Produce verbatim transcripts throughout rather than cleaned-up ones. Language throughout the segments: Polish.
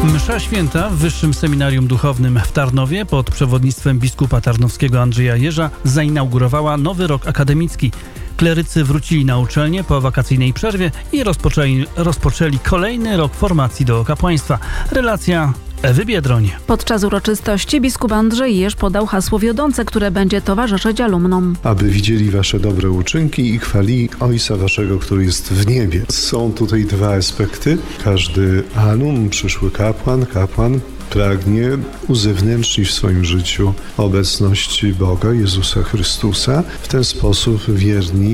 Msza święta w Wyższym Seminarium Duchownym w Tarnowie pod przewodnictwem biskupa tarnowskiego Andrzeja Jerza zainaugurowała nowy rok akademicki. Klerycy wrócili na uczelnię po wakacyjnej przerwie i rozpoczęli, rozpoczęli kolejny rok formacji do kapłaństwa. Relacja Ewy Biedroń. Podczas uroczystości biskup Andrzej Jerz podał hasło wiodące, które będzie towarzyszyć alumnom. Aby widzieli wasze dobre uczynki i chwalili Ojca waszego, który jest w niebie. Są tutaj dwa aspekty. Każdy alum, przyszły kapłan, kapłan pragnie uzewnętrznić w swoim życiu obecność Boga, Jezusa Chrystusa. W ten sposób wierni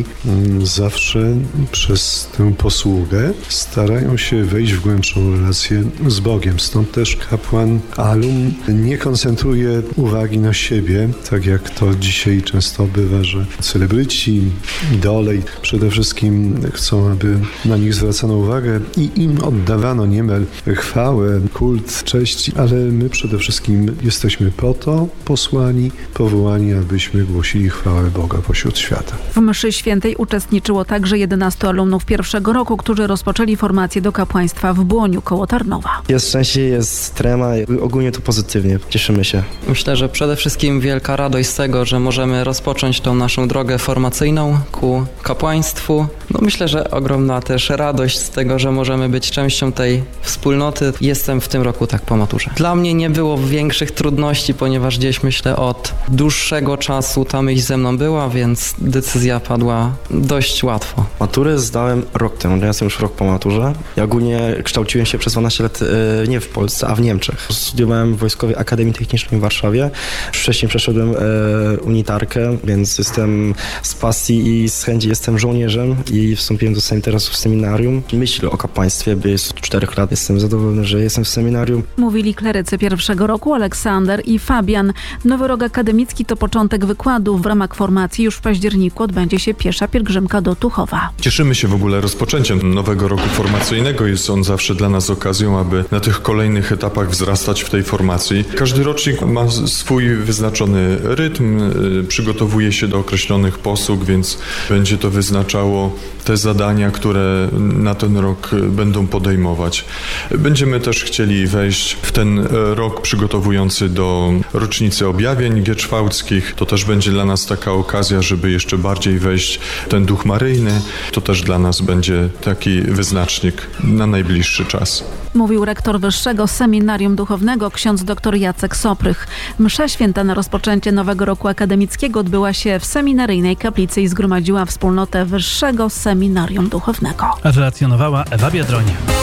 zawsze przez tę posługę starają się wejść w głębszą relację z Bogiem. Stąd też kapłan alum nie koncentruje uwagi na siebie, tak jak to dzisiaj często bywa, że celebryci, idole przede wszystkim chcą, aby na nich zwracano uwagę i im oddawano niemal chwałę, kult, cześć, ale my przede wszystkim jesteśmy po to posłani, powołani, abyśmy głosili chwałę Boga pośród świata. W mszy świętej uczestniczyło także jedenastu alumnów pierwszego roku, którzy rozpoczęli formację do kapłaństwa w Błoniu koło Tarnowa. Jest szczęście, jest trema, ogólnie to pozytywnie, cieszymy się. Myślę, że przede wszystkim wielka radość z tego, że możemy rozpocząć tą naszą drogę formacyjną ku kapłaństwu. No myślę, że ogromna też radość z tego, że możemy być częścią tej wspólnoty. Jestem w tym roku tak po maturze. Dla mnie nie było większych trudności, ponieważ gdzieś myślę od dłuższego czasu ta myśl ze mną była, więc decyzja padła dość łatwo. Maturę zdałem rok temu, ja jestem już rok po maturze. Ja ogólnie kształciłem się przez dwanaście lat e, nie w Polsce, a w Niemczech. Studiowałem w Wojskowej Akademii Technicznej w Warszawie. Wcześniej przeszedłem e, unitarkę, więc jestem z pasji i z chęci jestem żołnierzem i wstąpiłem do teraz w seminarium. Myślę o kapłaństwie, by jest od czterech lat. Jestem zadowolony, że jestem w seminarium. Mówili klerycy pierwszego roku Aleksander i Fabian. Nowy rok akademicki to początek wykładów. W ramach formacji już w październiku odbędzie się piesza pielgrzymka do Tuchowa. Cieszymy się w ogóle rozpoczęciem nowego roku formacyjnego. Jest on zawsze dla nas okazją, aby na tych kolejnych etapach wzrastać w tej formacji. Każdy rocznik ma swój wyznaczony rytm, przygotowuje się do określonych posług, więc będzie to wyznaczało te zadania, które na ten rok będą podejmować. Będziemy też chcieli wejść w ten rok przygotowujący do rocznicy objawień gietrzwałckich. To też będzie dla nas taka okazja, żeby jeszcze bardziej wejść w ten duch maryjny. To też dla nas będzie taki wyznacznik na najbliższy czas. Mówił rektor Wyższego Seminarium Duchownego ksiądz dr Jacek Soprych. Msza święta na rozpoczęcie nowego roku akademickiego odbyła się w seminaryjnej kaplicy i zgromadziła wspólnotę Wyższego Seminarium Duchownego. Relacjonowała Ewa Biedroń.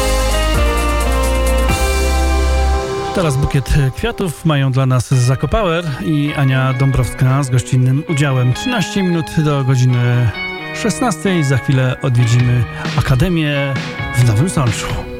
Teraz bukiet kwiatów mają dla nas Zakopauer i Ania Dąbrowska z gościnnym udziałem. trzynaście minut do godziny szesnastej. Za chwilę odwiedzimy Akademię w Nowym Sączu.